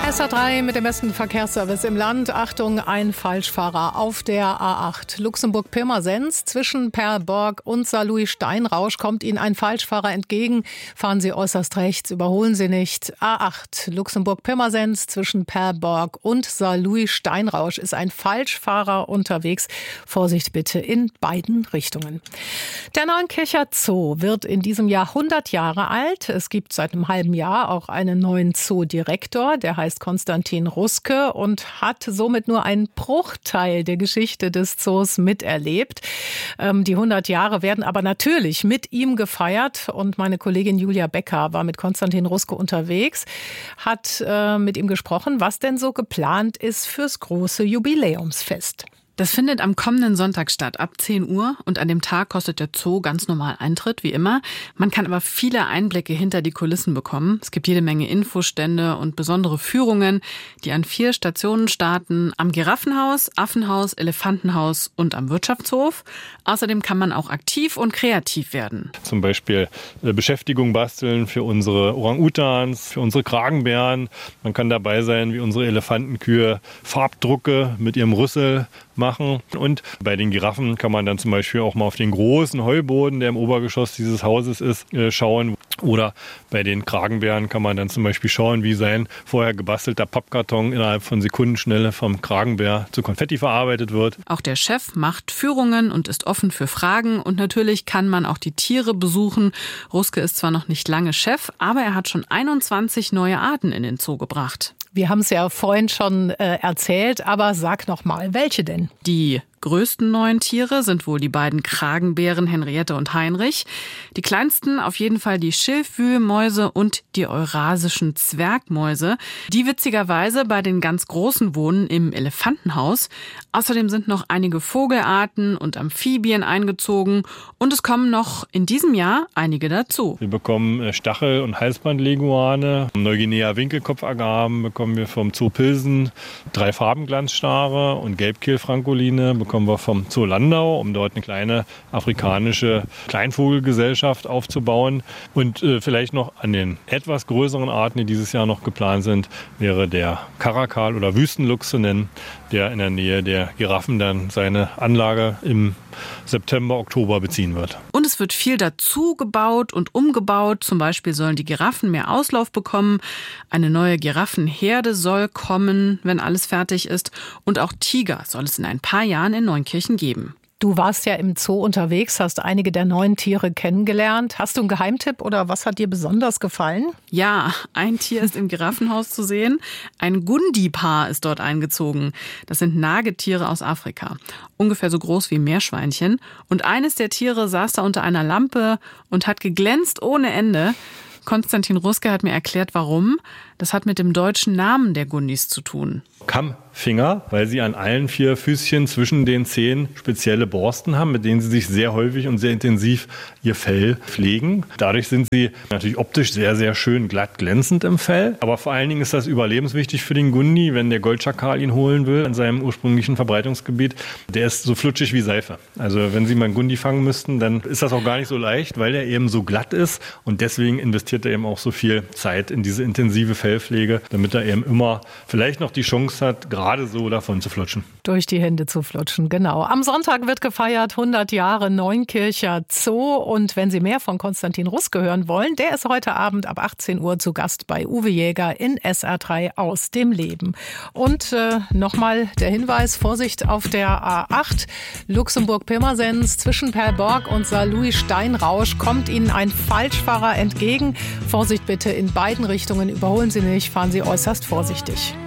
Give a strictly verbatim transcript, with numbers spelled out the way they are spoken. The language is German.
S R drei mit dem besten Verkehrsservice im Land. Achtung, ein Falschfahrer auf der A acht. Luxemburg-Pirmasens zwischen Perborg und Saarlouis-Steinrausch kommt Ihnen ein Falschfahrer entgegen. Fahren Sie äußerst rechts, überholen Sie nicht. A acht, Luxemburg-Pirmasens zwischen Perborg und Saarlouis-Steinrausch ist ein Falschfahrer unterwegs. Vorsicht bitte in beiden Richtungen. Der Neunkircher Zoo wird in diesem Jahr hundert Jahre alt. Es gibt seit einem halben Jahr auch einen neuen Zoodirektor, der heißt Konstantin Ruske und hat somit nur einen Bruchteil der Geschichte des Zoos miterlebt. Ähm, die hundert Jahre werden aber natürlich mit ihm gefeiert und meine Kollegin Julia Becker war mit Konstantin Ruske unterwegs, hat äh, mit ihm gesprochen, was denn so geplant ist fürs große Jubiläumsfest. Das findet am kommenden Sonntag statt, ab zehn Uhr. Und an dem Tag kostet der Zoo ganz normal Eintritt, wie immer. Man kann aber viele Einblicke hinter die Kulissen bekommen. Es gibt jede Menge Infostände und besondere Führungen, die an vier Stationen starten. Am Giraffenhaus, Affenhaus, Elefantenhaus und am Wirtschaftshof. Außerdem kann man auch aktiv und kreativ werden. Zum Beispiel Beschäftigung basteln für unsere Orang-Utans, für unsere Kragenbären. Man kann dabei sein, wie unsere Elefantenkühe Farbdrucke mit ihrem Rüssel machen. Und bei den Giraffen kann man dann zum Beispiel auch mal auf den großen Heuboden, der im Obergeschoss dieses Hauses ist, schauen. Oder bei den Kragenbären kann man dann zum Beispiel schauen, wie sein vorher gebastelter Pappkarton innerhalb von Sekundenschnelle vom Kragenbär zu Konfetti verarbeitet wird. Auch der Chef macht Führungen und ist offen für Fragen. Und natürlich kann man auch die Tiere besuchen. Ruske ist zwar noch nicht lange Chef, aber er hat schon einundzwanzig neue Arten in den Zoo gebracht. Wir haben es ja vorhin schon äh, erzählt, aber sag noch mal, welche denn? Die größten neuen Tiere sind wohl die beiden Kragenbären Henriette und Heinrich. Die kleinsten auf jeden Fall die Schilfwühlmäuse und die eurasischen Zwergmäuse, die witzigerweise bei den ganz Großen wohnen im Elefantenhaus. Außerdem sind noch einige Vogelarten und Amphibien eingezogen und es kommen noch in diesem Jahr einige dazu. Wir bekommen Stachel- und Halsbandleguane, Neuguinea-Winkelkopfagamen bekommen wir vom Zoo Pilsen, drei Farbenglanzstare und Gelbkehlfrankoline bekommen wir vom Zoo Landau, um dort eine kleine afrikanische Kleinvogelgesellschaft aufzubauen. Und äh, vielleicht noch an den etwas größeren Arten, die dieses Jahr noch geplant sind, wäre der Karakal oder Wüstenluchs zu nennen, der in der Nähe der Giraffen dann seine Anlage im September, Oktober beziehen wird. Und es wird viel dazu gebaut und umgebaut. Zum Beispiel sollen die Giraffen mehr Auslauf bekommen. Eine neue Giraffenherde soll kommen, wenn alles fertig ist. Und auch Tiger soll es in ein paar Jahren in Neunkirchen geben. Du warst ja im Zoo unterwegs, hast einige der neuen Tiere kennengelernt. Hast du einen Geheimtipp oder was hat dir besonders gefallen? Ja, ein Tier ist im Giraffenhaus zu sehen. Ein Gundi-Paar ist dort eingezogen. Das sind Nagetiere aus Afrika. Ungefähr so groß wie Meerschweinchen. Und eines der Tiere saß da unter einer Lampe und hat geglänzt ohne Ende. Konstantin Ruske hat mir erklärt, warum. Das hat mit dem deutschen Namen der Gundis zu tun. Kammfinger, weil sie an allen vier Füßchen zwischen den Zehen spezielle Borsten haben, mit denen sie sich sehr häufig und sehr intensiv ihr Fell pflegen. Dadurch sind sie natürlich optisch sehr, sehr schön glatt glänzend im Fell. Aber vor allen Dingen ist das überlebenswichtig für den Gundi, wenn der Goldschakal ihn holen will in seinem ursprünglichen Verbreitungsgebiet. Der ist so flutschig wie Seife. Also wenn Sie mal einen Gundi fangen müssten, dann ist das auch gar nicht so leicht, weil der eben so glatt ist. Und deswegen investiert er eben auch so viel Zeit in diese intensive Fellpflege, damit er eben immer vielleicht noch die Chance hat, gerade so davon zu flutschen. Durch die Hände zu flutschen, genau. Am Sonntag wird gefeiert, hundert Jahre Neunkircher Zoo. Und wenn Sie mehr von Konstantin Ruske hören wollen, der ist heute Abend ab achtzehn Uhr zu Gast bei Uwe Jäger in S R drei aus dem Leben. Und äh, nochmal der Hinweis, Vorsicht auf der A acht, Luxemburg-Pirmasens zwischen Perborg und Saarlouis-Steinrausch kommt Ihnen ein Falschfahrer entgegen. Vorsicht bitte in beiden Richtungen, überholen Sie nicht, fahren Sie äußerst vorsichtig.